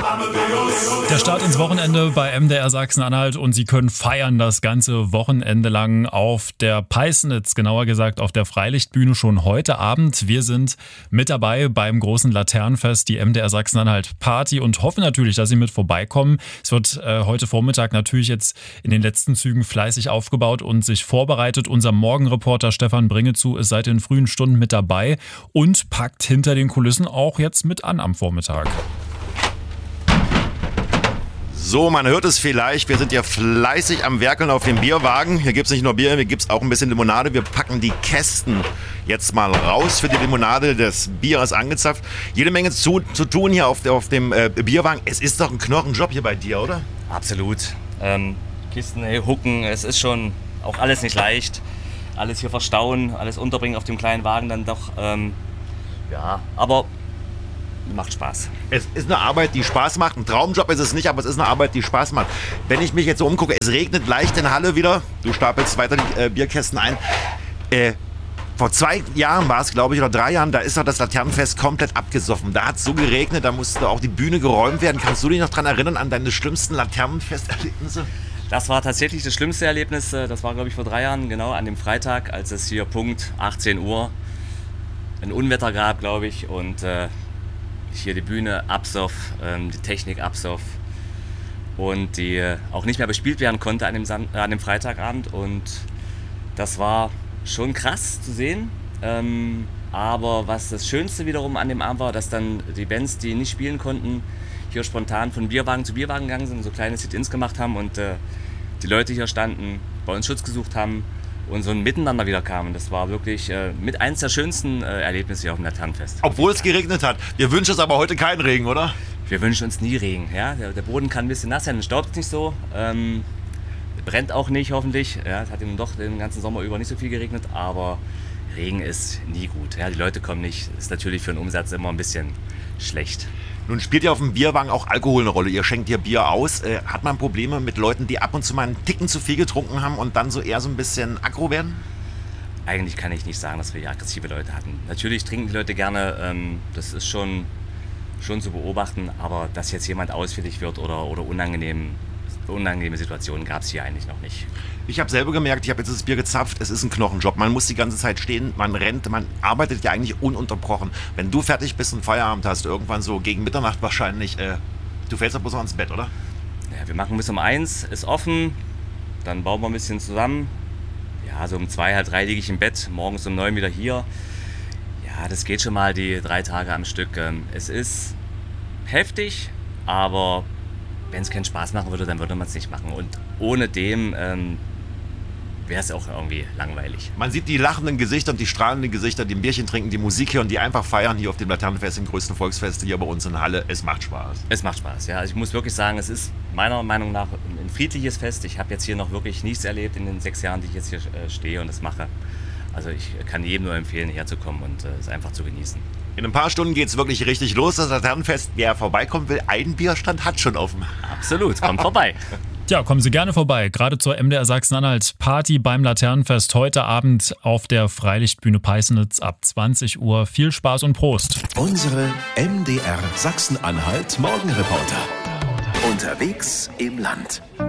Der Start ins Wochenende bei MDR Sachsen-Anhalt und Sie können feiern das ganze Wochenende lang auf der Peißnitz, genauer gesagt auf der Freilichtbühne schon heute Abend. Wir sind mit dabei beim großen Laternenfest, die MDR Sachsen-Anhalt Party und hoffen natürlich, dass Sie mit vorbeikommen. Es wird heute Vormittag natürlich jetzt in den letzten Zügen fleißig aufgebaut und sich vorbereitet. Unser Morgenreporter Stefan Bringezu ist seit den frühen Stunden mit dabei und packt hinter den Kulissen auch jetzt mit an am Vormittag. So, man hört es vielleicht, wir sind ja fleißig am Werkeln auf dem Bierwagen. Hier gibt es nicht nur Bier, hier gibt es auch ein bisschen Limonade. Wir packen die Kästen jetzt mal raus für die Limonade. Das Bier ist angezapft. Jede Menge zu tun hier auf dem Bierwagen. Es ist doch ein Knochenjob hier bei dir, oder? Absolut. Kisten, Hucken, es ist schon auch alles nicht leicht. Alles hier verstauen, alles unterbringen auf dem kleinen Wagen dann doch. Aber macht Spaß. Es ist eine Arbeit, die Spaß macht. Ein Traumjob ist es nicht, aber es ist eine Arbeit, die Spaß macht. Wenn ich mich jetzt so umgucke, es regnet leicht in der Halle wieder. Du stapelst weiter die Bierkästen ein. Vor 2 Jahren war es, glaube ich, oder 3 Jahren, da ist doch das Laternenfest komplett abgesoffen. Da hat es so geregnet, da musste auch die Bühne geräumt werden. Kannst du dich noch daran erinnern, an deine schlimmsten Laternenfesterlebnisse? Das war tatsächlich das schlimmste Erlebnis. Das war, glaube ich, vor 3 Jahren, genau an dem Freitag, als es hier Punkt 18 Uhr ein Unwetter gab, glaube ich, und hier die Bühne absoff, die Technik absoff und die auch nicht mehr bespielt werden konnte an dem Freitagabend. Und das war schon krass zu sehen. Aber was das Schönste wiederum an dem Abend war, dass dann die Bands, die nicht spielen konnten, hier spontan von Bierwagen zu Bierwagen gegangen sind, so kleine Sit-ins gemacht haben und die Leute hier standen, bei uns Schutz gesucht haben und so ein Miteinander wieder kam. Und das war wirklich mit eins der schönsten Erlebnisse hier auf dem Laternenfest. Obwohl es geregnet hat. Wir wünschen uns aber heute keinen Regen, oder? Wir wünschen uns nie Regen. Ja? Der Boden kann ein bisschen nass sein, dann staubt es nicht so. Brennt auch nicht, hoffentlich. Ja, es hat eben doch den ganzen Sommer über nicht so viel geregnet, aber Regen ist nie gut. Ja? Die Leute kommen nicht. Ist natürlich für den Umsatz immer ein bisschen schlecht. Nun spielt ja auf dem Bierwagen auch Alkohol eine Rolle. Ihr schenkt hier Bier aus. Hat man Probleme mit Leuten, die ab und zu mal einen Ticken zu viel getrunken haben und dann so eher so ein bisschen aggro werden? Eigentlich kann ich nicht sagen, dass wir hier aggressive Leute hatten. Natürlich trinken die Leute gerne, das ist schon zu beobachten, aber dass jetzt jemand ausfällig wird oder unangenehme Situationen gab es hier eigentlich noch nicht. Ich habe selber gemerkt, ich habe jetzt das Bier gezapft, es ist ein Knochenjob. Man muss die ganze Zeit stehen, man rennt, man arbeitet ja eigentlich ununterbrochen. Wenn du fertig bist und Feierabend hast, irgendwann so gegen Mitternacht wahrscheinlich, du fällst doch bloß noch ins Bett, oder? Ja, wir machen bis um 1, ist offen, dann bauen wir ein bisschen zusammen. Ja, so um 2, halb 3 liege ich im Bett, morgens um 9 wieder hier. Ja, das geht schon mal die 3 Tage am Stück. Es ist heftig, aber wenn es keinen Spaß machen würde, dann würde man es nicht machen. Und ohne dem wäre es auch irgendwie langweilig. Man sieht die lachenden Gesichter und die strahlenden Gesichter, die ein Bierchen trinken, die Musik hören, die einfach feiern hier auf dem Laternenfest, dem größten Volksfest hier bei uns in Halle. Es macht Spaß. Es macht Spaß, ja. Also ich muss wirklich sagen, es ist meiner Meinung nach ein friedliches Fest. Ich habe jetzt hier noch wirklich nichts erlebt in den 6 Jahren, die ich jetzt hier stehe und das mache. Also ich kann jedem nur empfehlen, hierher zu kommen und es einfach zu genießen. In ein paar Stunden geht es wirklich richtig los, das Laternenfest. Wer vorbeikommen will, einen Bierstand hat schon offen. Absolut, kommt vorbei. Ja, kommen Sie gerne vorbei, gerade zur MDR Sachsen-Anhalt Party beim Laternenfest heute Abend auf der Freilichtbühne Peißnitz ab 20 Uhr. Viel Spaß und Prost. Unsere MDR Sachsen-Anhalt Morgenreporter. Unterwegs im Land.